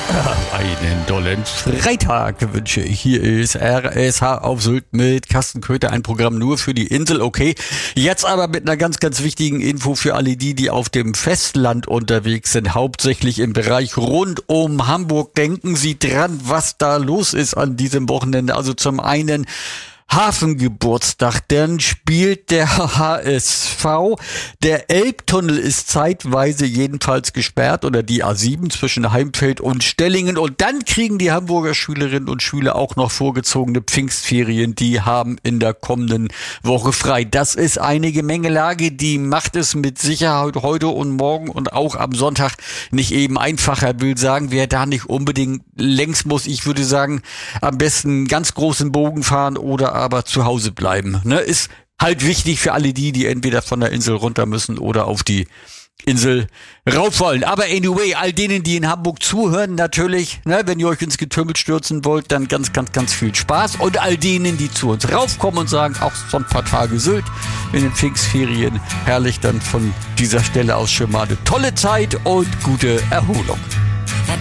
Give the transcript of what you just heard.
Einen dollen Freitag wünsche ich. Hier ist RSH auf Sylt mit Carsten Köther, ein Programm nur für die Insel. Okay, jetzt aber mit einer ganz, ganz wichtigen Info für alle die auf dem Festland unterwegs sind, hauptsächlich im Bereich rund um Hamburg. Denken Sie dran, was da los ist an diesem Wochenende. Also zum einen Hafengeburtstag, dann spielt der HSV. Der Elbtunnel ist zeitweise jedenfalls gesperrt oder die A7 zwischen Heimfeld und Stellingen. Und dann kriegen die Hamburger Schülerinnen und Schüler auch noch vorgezogene Pfingstferien. Die haben in der kommenden Woche frei. Das ist eine Gemengelage, die macht es mit Sicherheit heute und morgen und auch am Sonntag nicht eben einfacher. Will sagen, wer da nicht unbedingt längs muss, ich würde sagen, am besten einen ganz großen Bogen fahren oder aber zu Hause bleiben. Ne? Ist halt wichtig für alle die entweder von der Insel runter müssen oder auf die Insel rauf wollen. Aber anyway, all denen, die in Hamburg zuhören, natürlich, ne, wenn ihr euch ins Getümmel stürzen wollt, dann ganz, ganz, ganz viel Spaß. Und all denen, die zu uns raufkommen und sagen, auch so ein paar Tage Sylt in den Pfingstferien, herrlich, dann von dieser Stelle aus schon mal eine tolle Zeit und gute Erholung.